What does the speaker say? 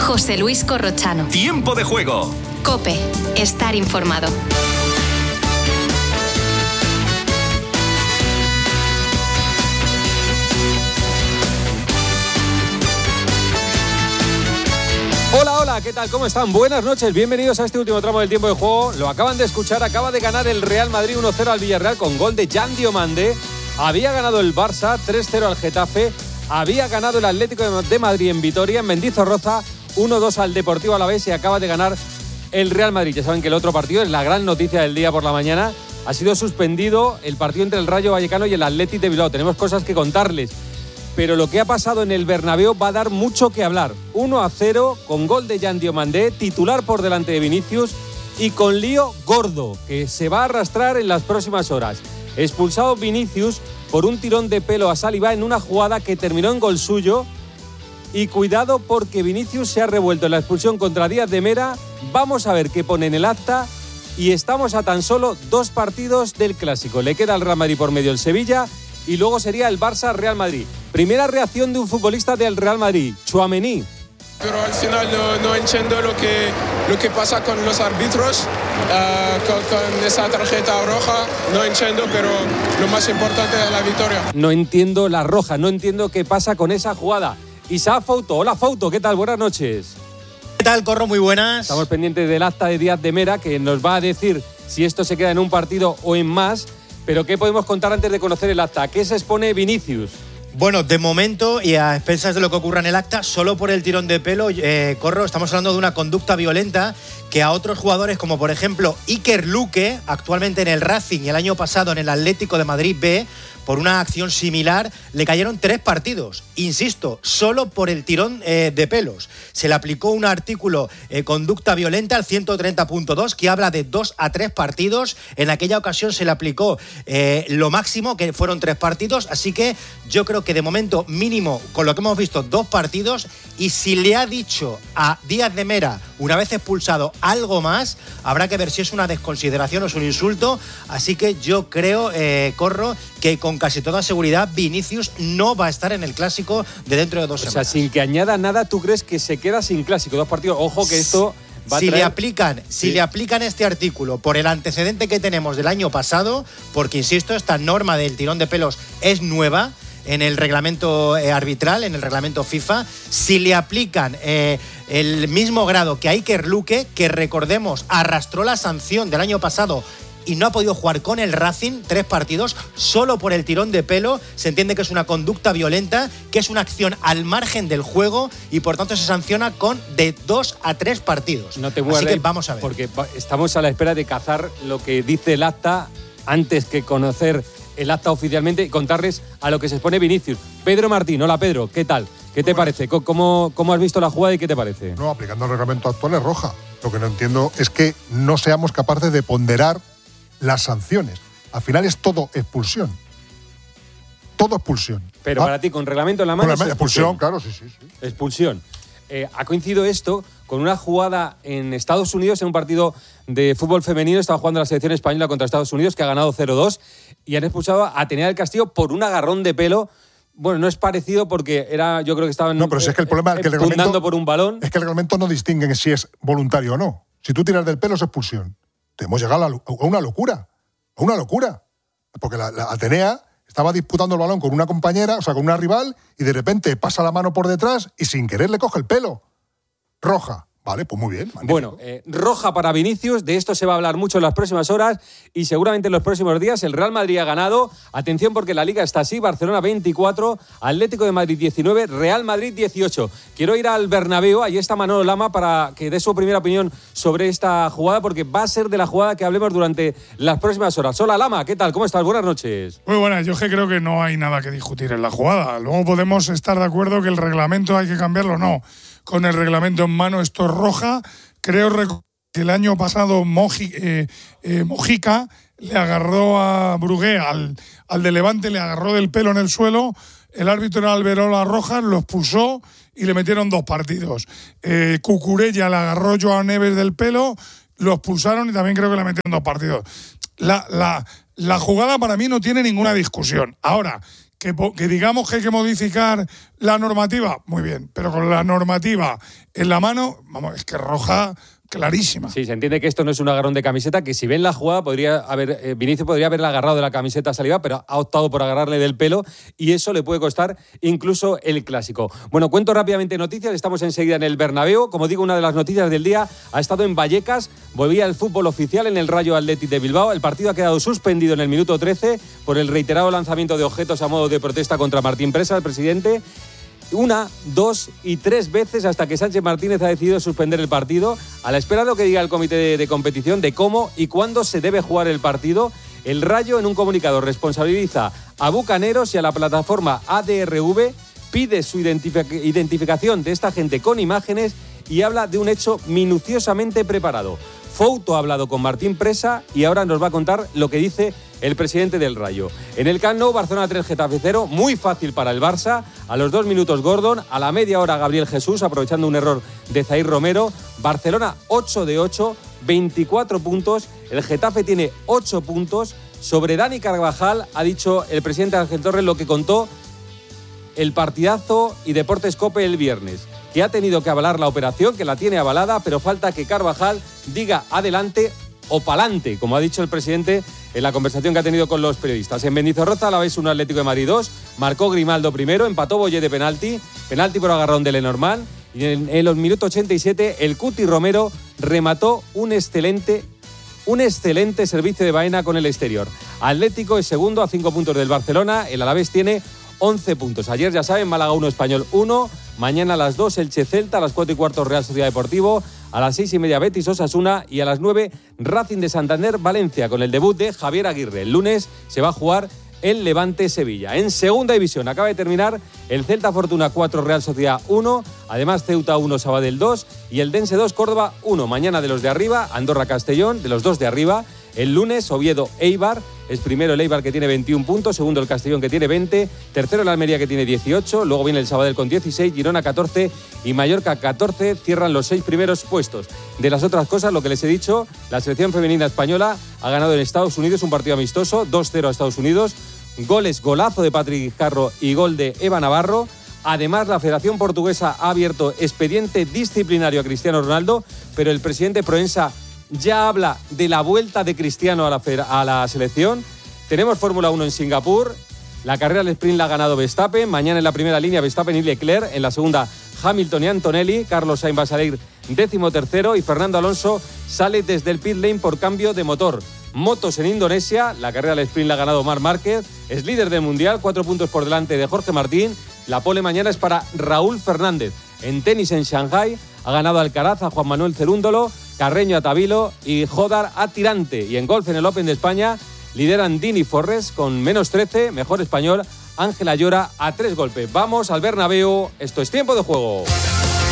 José Luis Corrochano. Tiempo de juego. COPE. Estar informado. Hola, hola, ¿qué tal? ¿Cómo están? Buenas noches, bienvenidos a este último tramo del tiempo de juego. Lo acaban de escuchar, acaba de ganar el Real Madrid 1-0 al Villarreal con gol de Jan Diomande. Había ganado el Barça 3-0 al Getafe. Había ganado el Atlético de Madrid en Vitoria, en Mendizorroza, 1-2 al Deportivo Alavés y acaba de ganar el Real Madrid. Ya saben que el otro partido es la gran noticia del día por la mañana. Ha sido suspendido el partido entre el Rayo Vallecano y el Athletic de Bilbao. Tenemos cosas que contarles. Pero lo que ha pasado en el Bernabéu va a dar mucho que hablar. 1-0 con gol de Jan Diomande, titular por delante de Vinicius y con lío gordo que se va a arrastrar en las próximas horas. Expulsado Vinicius por un tirón de pelo a Saliba en una jugada que terminó en gol suyo. Y cuidado porque Vinicius se ha revuelto en la expulsión contra Díaz de Mera. Vamos a ver qué pone en el acta. Y estamos a tan solo 2 partidos del Clásico. Le queda al Real Madrid por medio el Sevilla y luego sería el Barça-Real Madrid. Primera reacción de un futbolista del Real Madrid, Tchouaméni. Pero al final no entiendo lo que pasa con los árbitros, con esa tarjeta roja, no entiendo, pero lo más importante es la victoria. No entiendo la roja, no entiendo qué pasa con esa jugada. Isaac Fouto, hola Fouto, ¿qué tal? Buenas noches. ¿Qué tal, Corro? Muy buenas. Estamos pendientes del acta de Díaz de Mera, que nos va a decir si esto se queda en un partido o en más. Pero ¿qué podemos contar antes de conocer el acta? ¿A qué se expone Vinicius? Bueno, de momento, y a expensas de lo que ocurra en el acta, solo por el tirón de pelo, Corro, estamos hablando de una conducta violenta que a otros jugadores, como por ejemplo Iker Luque, actualmente en el Racing y el año pasado en el Atlético de Madrid B, por una acción similar, le cayeron 3 partidos. Insisto, solo por el tirón de pelos. Se le aplicó un artículo conducta violenta al 130.2 que habla de 2 a 3 partidos. En aquella ocasión se le aplicó lo máximo, que fueron 3 partidos. Así que yo creo que de momento mínimo, con lo que hemos visto, 2 partidos. Y si le ha dicho a Díaz de Mera, una vez expulsado, algo más, habrá que ver si es una desconsideración o es un insulto. Así que yo creo, Corro, que con casi toda seguridad Vinicius no va a estar en el Clásico de dentro de 2 semanas. O sea, sin que añada nada, ¿tú crees que se queda sin Clásico? 2 partidos. Ojo que esto va a traer... Si le aplican este artículo por el antecedente que tenemos del año pasado, porque insisto, esta norma del tirón de pelos es nueva en el reglamento arbitral, en el reglamento FIFA, si le aplican el mismo grado que a Iker Luque, que recordemos arrastró la sanción del año pasado y no ha podido jugar con el Racing 3 partidos solo por el tirón de pelo, se entiende que es una conducta violenta, que es una acción al margen del juego y por tanto se sanciona con de 2 a 3 partidos. No te mueres, así que vamos a ver. Porque estamos a la espera de cazar lo que dice el acta antes que conocer el acta oficialmente y contarles a lo que se expone Vinicius. Pedro Martín, hola Pedro, ¿qué tal? ¿Qué te parece? ¿Cómo has visto la jugada y qué te parece? No, aplicando el reglamento actual es roja. Lo que no entiendo es que no seamos capaces de ponderar las sanciones. Al final es todo expulsión. Todo expulsión. Pero para ti, con reglamento en la mano. Con expulsión, claro, sí. Expulsión. Ha coincidido esto con una jugada en Estados Unidos, en un partido de fútbol femenino. Estaba jugando la selección española contra Estados Unidos, que ha ganado 0-2, y han expulsado a Atenea del Castillo por un agarrón de pelo. Bueno, no es parecido porque yo creo que estaban no, pero si es que el problema es que el reglamento, por un balón. Es que el reglamento no distingue si es voluntario o no. Si tú tiras del pelo es expulsión. Hemos llegado a una locura. A una locura. Porque la Atenea estaba disputando el balón con una compañera, o sea, con una rival, y de repente pasa la mano por detrás y sin querer le coge el pelo. Roja. Vale, pues muy bien. Magnífico. Bueno, roja para Vinicius, de esto se va a hablar mucho en las próximas horas y seguramente en los próximos días. El Real Madrid ha ganado. Atención porque la Liga está así, Barcelona 24, Atlético de Madrid 19, Real Madrid 18. Quiero ir al Bernabéu, ahí está Manolo Lama para que dé su primera opinión sobre esta jugada, porque va a ser de la jugada que hablemos durante las próximas horas. Hola Lama, ¿qué tal? ¿Cómo estás? Buenas noches. Muy buenas, yo creo que no hay nada que discutir en la jugada. Luego podemos estar de acuerdo que el reglamento hay que cambiarlo o no. Con el reglamento en mano, esto es roja. Creo que el año pasado Mojica le agarró a Brugué, al de Levante, le agarró del pelo en el suelo. El árbitro era Alberola Rojas, lo expulsó y le metieron 2 partidos. Cucurella le agarró a Joao Neves del pelo, lo expulsaron y también creo que le metieron 2 partidos. La jugada para mí no tiene ninguna discusión. Ahora, que digamos que hay que modificar la normativa, muy bien, pero con la normativa en la mano, vamos, es que roja clarísima. Sí, se entiende que esto no es un agarrón de camiseta, que si ven la jugada Vinicius podría haberle agarrado de la camiseta a Saliba, pero ha optado por agarrarle del pelo y eso le puede costar incluso el clásico. Bueno, cuento rápidamente noticias, estamos enseguida en el Bernabéu. Como digo, una de las noticias del día ha estado en Vallecas, volvía el fútbol oficial en el Rayo Athletic de Bilbao. El partido ha quedado suspendido en el minuto 13 por el reiterado lanzamiento de objetos a modo de protesta contra Martín Presa, el presidente. 1, 2 y 3 veces hasta que Sánchez Martínez ha decidido suspender el partido, a la espera de lo que diga el comité de competición de cómo y cuándo se debe jugar el partido. El Rayo, en un comunicado, responsabiliza a Bucaneros y a la plataforma ADRV, pide su identificación de esta gente con imágenes y habla de un hecho minuciosamente preparado. Fouto ha hablado con Martín Presa y ahora nos va a contar lo que dice el presidente del Rayo. En el Camp Nou, Barcelona 3, Getafe 0, muy fácil para el Barça. A los 2 minutos Gordon, a la media hora Gabriel Jesús, aprovechando un error de Zaïr Romero. Barcelona 8 de 8, 24 puntos. El Getafe tiene 8 puntos. Sobre Dani Carvajal ha dicho el presidente Ángel Torres lo que contó el partidazo y Deportes COPE el viernes, que ha tenido que avalar la operación, que la tiene avalada, pero falta que Carvajal diga adelante o pa'lante, como ha dicho el presidente en la conversación que ha tenido con los periodistas. En Mendizorroza, Alavés 1, Atlético de Madrid 2, marcó Grimaldo primero, empató Boye de penalti por agarrón de Lenormand, y en los minutos 87 el Cuti Romero remató un excelente servicio de Baena con el exterior. Atlético es segundo a 5 puntos del Barcelona, el Alavés tiene 11 puntos. Ayer, ya saben, Málaga 1, Español 1. Mañana a las 2, Elche Celta. A las 4 y cuarto, Real Sociedad Deportivo. A las 6 y media, Betis Osasuna. Y a las 9, Racing de Santander Valencia, con el debut de Javier Aguirre. El lunes se va a jugar el Levante Sevilla. En segunda división acaba de terminar el Celta Fortuna 4, Real Sociedad 1. Además, Ceuta 1, Sabadell 2. Y el Dense 2, Córdoba 1. Mañana de los de arriba, Andorra Castellón, de los dos de arriba. El lunes, Oviedo Eibar. Es primero el Eibar, que tiene 21 puntos, segundo el Castellón, que tiene 20, tercero el Almería, que tiene 18, luego viene el Sabadell con 16, Girona 14 y Mallorca 14, cierran los 6 primeros puestos. De las otras cosas, lo que les he dicho, la selección femenina española ha ganado en Estados Unidos un partido amistoso, 2-0 a Estados Unidos, golazo de Patrick Carro y gol de Eva Navarro. Además, la Federación Portuguesa ha abierto expediente disciplinario a Cristiano Ronaldo, pero el presidente Proença ya habla de la vuelta de Cristiano a la selección. Tenemos Fórmula 1 en Singapur. La carrera al sprint la ha ganado Verstappen. Mañana en la primera línea Verstappen y Leclerc. En la segunda Hamilton y Antonelli. Carlos Sainz va a salir 13º y Fernando Alonso sale desde el pit lane por cambio de motor. Motos en Indonesia. La carrera al sprint la ha ganado Marc Márquez. Es líder del Mundial, 4 puntos por delante de Jorge Martín. La pole mañana es para Raúl Fernández. En tenis en Shanghái ha ganado Alcaraz a Juan Manuel Cerúndolo, Carreño a Tabilo y Jodar a Tirante. Y en golf en el Open de España lideran Dini Forres con menos 13, mejor español Ángela Llora a 3 golpes. Vamos al Bernabéu, esto es Tiempo de Juego.